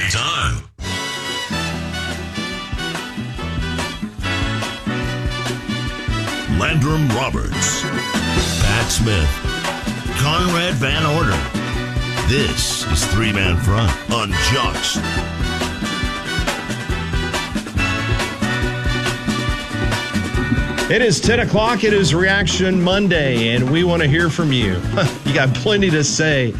time. Landrum Roberts, Pat Smith, Conrad Van Order. This is Three Man Front on Jocks. It is 10 o'clock. It is Reaction Monday, and we want to hear from you. You got plenty to say.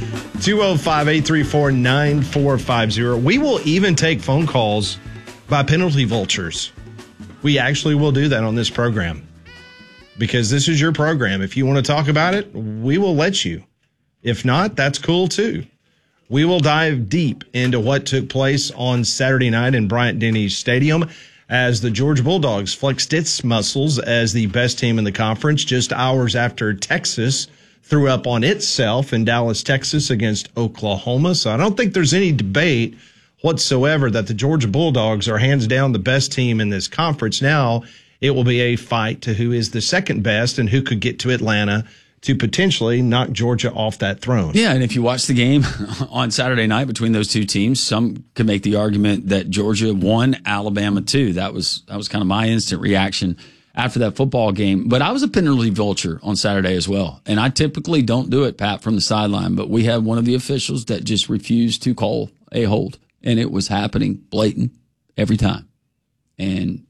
205-834-9450. We will even take phone calls by penalty vultures. We actually will do that on this program because this is your program. If you want to talk about it, we will let you. If not, that's cool too. We will dive deep into what took place on Saturday night in Bryant-Denny Stadium as the Georgia Bulldogs flexed its muscles as the best team in the conference just hours after Texas threw up on itself in Dallas, Texas against Oklahoma. So I don't think there's any debate whatsoever that the Georgia Bulldogs are hands down the best team in this conference. Now it will be a fight to who is the second best and who could get to Atlanta to potentially knock Georgia off that throne. Yeah, and if you watch the game on Saturday night between those two teams, some could make the argument that Georgia won, Alabama too. That was kind of my instant reaction after that football game. But I was a penalty vulture on Saturday as well. And I typically don't do it, Pat, from the sideline. But we had one of the officials that just refused to call a hold. And it was happening blatant every time. And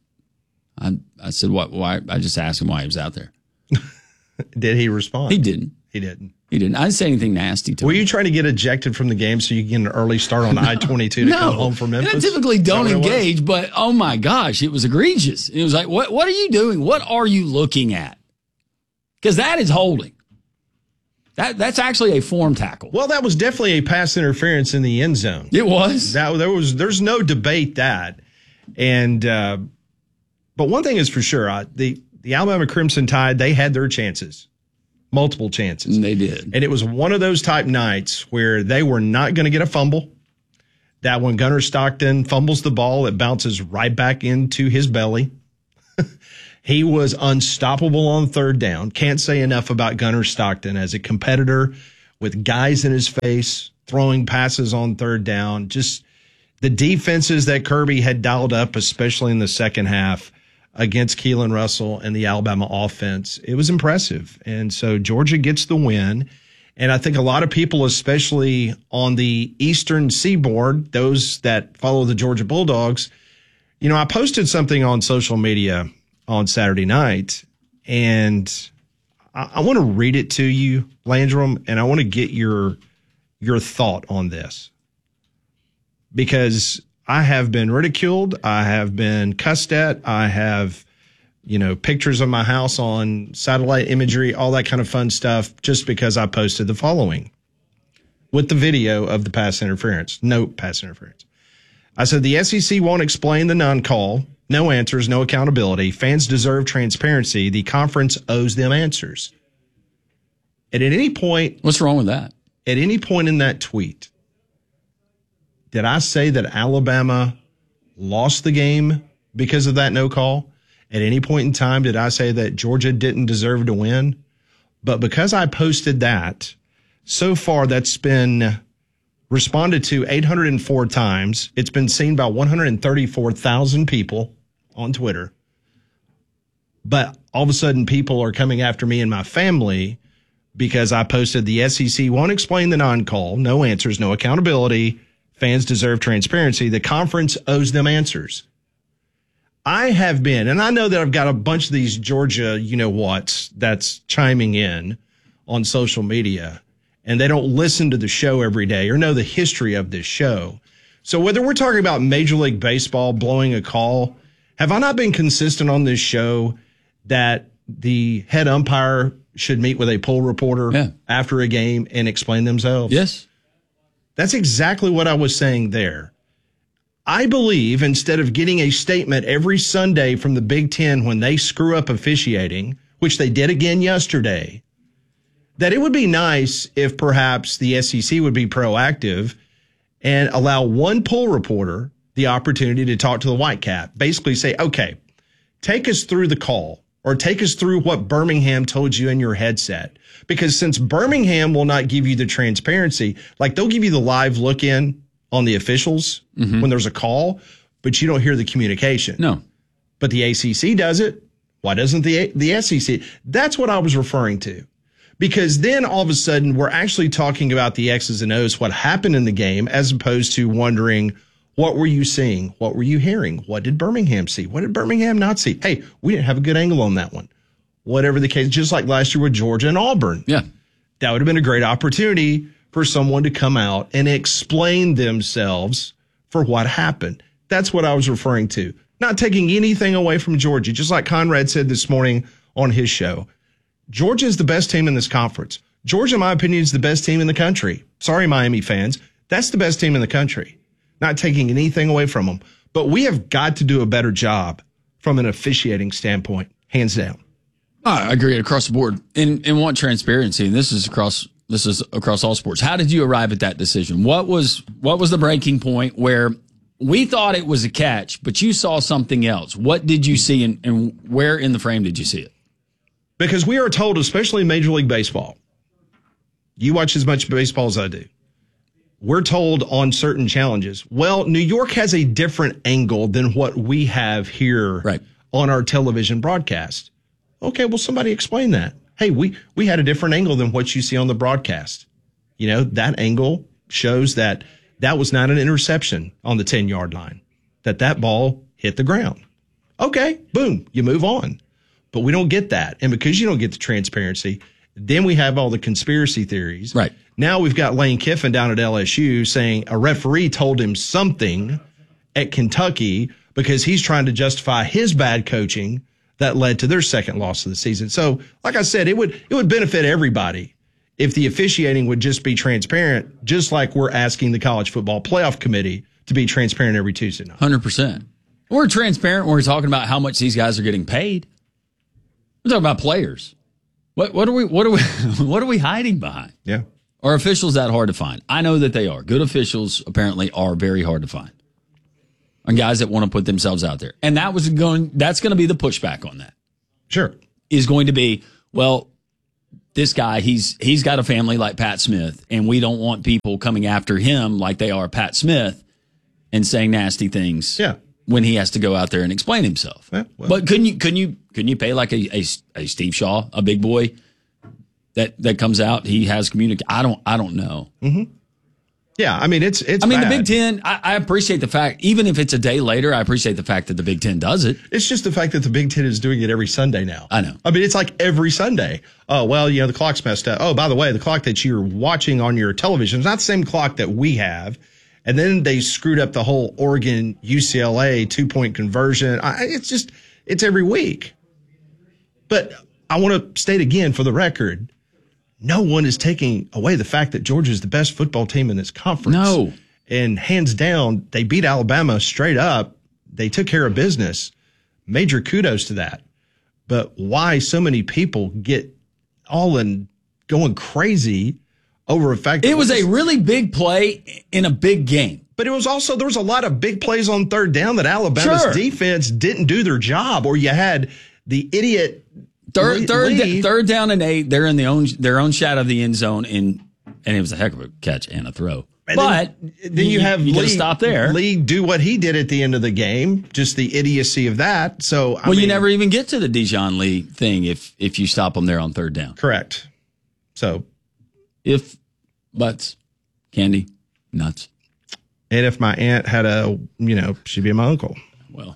I said, why? I just asked him why he was out there. Did he respond? He didn't. He didn't. I didn't say anything nasty to him. Were you trying to get ejected from the game so you can get an early start on I-22 to come home from Memphis? I typically don't engage, but oh my gosh, it was egregious. It was like, what are you doing? What are you looking at? Because that is holding. That's actually a form tackle. Well, that was definitely a pass interference in the end zone. It was. There's no debate that. And but one thing is for sure, the Alabama Crimson Tide, they had their chances. Multiple chances. And they did. And it was one of those type nights where they were not going to get a fumble. That when Gunnar Stockton fumbles the ball, it bounces right back into his belly. He was unstoppable on third down. Can't say enough about Gunnar Stockton as a competitor with guys in his face, throwing passes on third down. Just the defenses that Kirby had dialed up, especially in the second half, against Keelan Russell and the Alabama offense. It was impressive. And so Georgia gets the win. And I think a lot of people, especially on the Eastern Seaboard, those that follow the Georgia Bulldogs, I posted something on social media on Saturday night, and I want to read it to you, Landrum, and I want to get your thought on this. Because I have been ridiculed. I have been cussed at. I have, pictures of my house on satellite imagery, all that kind of fun stuff, just because I posted the following with the video of the pass interference. No pass interference. I said, the SEC won't explain the non-call. No answers, no accountability. Fans deserve transparency. The conference owes them answers. And at any point. What's wrong with that? At any point in that tweet, did I say that Alabama lost the game because of that no call? At any point in time, did I say that Georgia didn't deserve to win? But because I posted that, so far that's been responded to 804 times. It's been seen by 134,000 people on Twitter. But all of a sudden, people are coming after me and my family because I posted the SEC won't explain the non-call, no answers, no accountability. Fans deserve transparency. The conference owes them answers. I have been, and I know that I've got a bunch of these Georgia you-know-whats that's chiming in on social media, and they don't listen to the show every day or know the history of this show. So whether we're talking about Major League Baseball blowing a call, have I not been consistent on this show that the head umpire should meet with a poll reporter after a game and explain themselves? Yes. That's exactly what I was saying there. I believe instead of getting a statement every Sunday from the Big Ten when they screw up officiating, which they did again yesterday, that it would be nice if perhaps the SEC would be proactive and allow one poll reporter the opportunity to talk to the Whitecap. Basically say, okay, take us through the call or take us through what Birmingham told you in your headset. Because since Birmingham will not give you the transparency, like they'll give you the live look in on the officials when there's a call, but you don't hear the communication. No. But the ACC does it. Why doesn't the SEC? That's what I was referring to. Because then all of a sudden we're actually talking about the X's and O's, what happened in the game, as opposed to wondering, what were you seeing? What were you hearing? What did Birmingham see? What did Birmingham not see? Hey, we didn't have a good angle on that one. Whatever the case, just like last year with Georgia and Auburn. Yeah. That would have been a great opportunity for someone to come out and explain themselves for what happened. That's what I was referring to. Not taking anything away from Georgia, just like Conrad said this morning on his show. Georgia is the best team in this conference. Georgia, in my opinion, is the best team in the country. Sorry, Miami fans. That's the best team in the country. Not taking anything away from them. But we have got to do a better job from an officiating standpoint, hands down. I agree across the board and want transparency. And this is across all sports. How did you arrive at that decision? What was the breaking point where we thought it was a catch, but you saw something else? What did you see and where in the frame did you see it? Because we are told, especially in Major League Baseball, you watch as much baseball as I do. We're told on certain challenges, well, New York has a different angle than what we have here on our television broadcast. Okay, well, somebody explain that. Hey, we had a different angle than what you see on the broadcast. You know, that angle shows that was not an interception on the 10-yard line, that ball hit the ground. Okay, boom, you move on. But we don't get that. And because you don't get the transparency, then we have all the conspiracy theories. Right. Now we've got Lane Kiffin down at LSU saying a referee told him something at Kentucky because he's trying to justify his bad coaching that led to their second loss of the season. So, like I said, it would benefit everybody if the officiating would just be transparent, just like we're asking the College Football Playoff Committee to be transparent every Tuesday night. 100%. We're transparent when we're talking about how much these guys are getting paid. We're talking about players. What are we hiding behind? Yeah. Are officials that hard to find? I know that they are. Good officials apparently are very hard to find. And guys that want to put themselves out there. And that's going to be the pushback on that. Sure. Is going to be, well, this guy, he's got a family like Pat Smith, and we don't want people coming after him like they are Pat Smith and saying nasty things. Yeah. When he has to go out there and explain himself. Yeah, well. But couldn't you pay like a Steve Shaw, a big boy that comes out? He has I don't know. Mm-hmm. Yeah, I mean it's. I mean bad. The Big Ten. I appreciate the fact, even if it's a day later, I appreciate the fact that the Big Ten does it. It's just the fact that the Big Ten is doing it every Sunday now. I know. I mean it's like every Sunday. Oh well, the clock's messed up. Oh, by the way, the clock that you're watching on your television is not the same clock that we have. And then they screwed up the whole Oregon UCLA 2-point conversion. It's every week. But I want to state again for the record, no one is taking away the fact that Georgia is the best football team in this conference. No. And hands down, they beat Alabama straight up. They took care of business. Major kudos to that. But why so many people get all in going crazy over a fact that it was a really big play in a big game. But it was also, there was a lot of big plays on third down that Alabama's defense didn't do their job, or you had the idiot third down and 8. They're in their own shadow of the end zone, and it was a heck of a catch and a throw. And but then you have Lee stop there. Lee do what he did at the end of the game, just the idiocy of that. So I mean, you never even get to the Dijon Lee thing if you stop them there on third down. Correct. So if butts, candy, nuts. And if my aunt had she'd be my uncle. Well,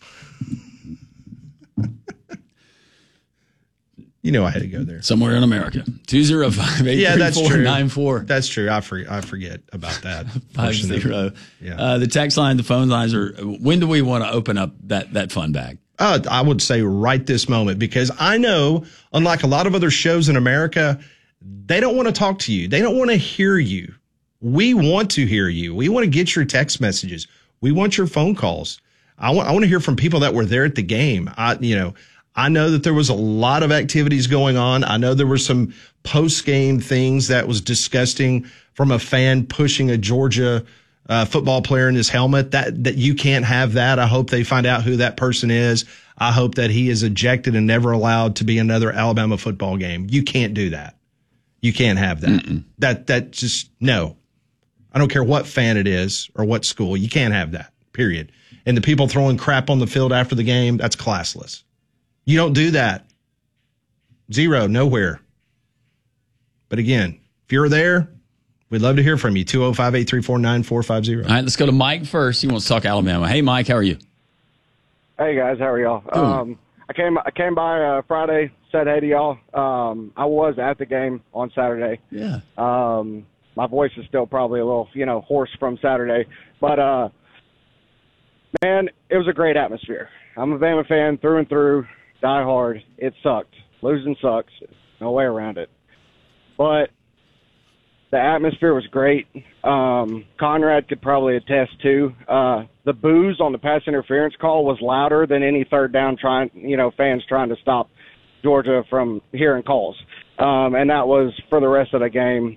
I had to go there. Somewhere in America. 205-834-94. That's true. I forget about that. 50. Yeah. The text line, the phone lines are. When do we want to open up that fun bag? I would say right this moment, because I know, unlike a lot of other shows in America, they don't want to talk to you. They don't want to hear you. We want to hear you. We want to get your text messages. We want your phone calls. I want to hear from people that were there at the game. I know that there was a lot of activities going on. I know there were some post-game things that was disgusting from a fan pushing a Georgia football player in his helmet. That you can't have that. I hope they find out who that person is. I hope that he is ejected and never allowed to be another Alabama football game. You can't do that. You can't have that. Mm-mm. That just no. I don't care what fan it is or what school. You can't have that, period. And the people throwing crap on the field after the game, that's classless. You don't do that. Zero, nowhere. But again, if you're there, we'd love to hear from you. 205-834-9450. All right, let's go to Mike first. He wants to talk Alabama. Hey, Mike, how are you? Hey guys, how are y'all? I came by Friday, said hey to y'all. I was at the game on Saturday. Yeah. My voice is still probably a little, hoarse from Saturday, but man, it was a great atmosphere. I'm a Bama fan through and through, die hard. It sucked. Losing sucks. No way around it. But the atmosphere was great. Conrad could probably attest too. The boos on the pass interference call was louder than any third down fans trying to stop Georgia from hearing calls. And that was for the rest of the game.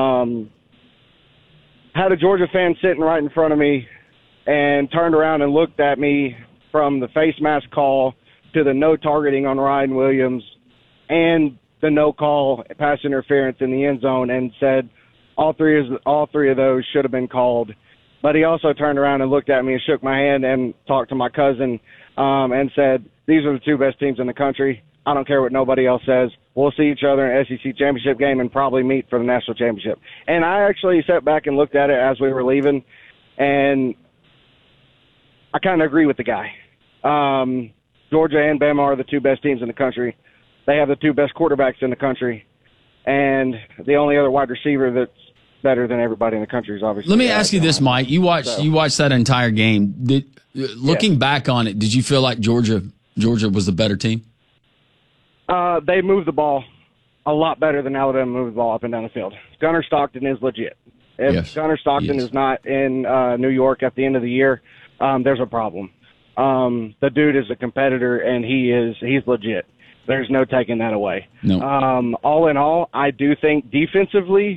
Had a Georgia fan sitting right in front of me and turned around and looked at me from the face mask call to the no targeting on Ryan Williams and the no call pass interference in the end zone and said, all three of those should have been called. But he also turned around and looked at me and shook my hand and talked to my cousin and said, these are the two best teams in the country. I don't care what nobody else says. We'll see each other in an SEC championship game and probably meet for the national championship. And I actually sat back and looked at it as we were leaving, and I kind of agree with the guy. Georgia and Bama are the two best teams in the country. They have the two best quarterbacks in the country. And the only other wide receiver that's better than everybody in the country is obviously. Let me ask you this, Mike. You watched that entire game. Looking back on it, did you feel like Georgia was the better team? They moved the ball a lot better than Alabama moved the ball up and down the field. Gunnar Stockton is legit. If Gunnar Stockton is not in New York at the end of the year, there's a problem. The dude is a competitor, and he's legit. There's no taking that away. No. All in all, I do think defensively,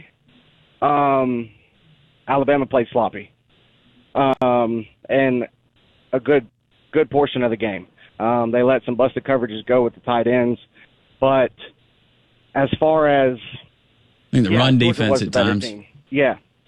Alabama played sloppy, and a good portion of the game. They let some busted coverages go with the tight ends, but as far as I think the run defense at times. Yeah,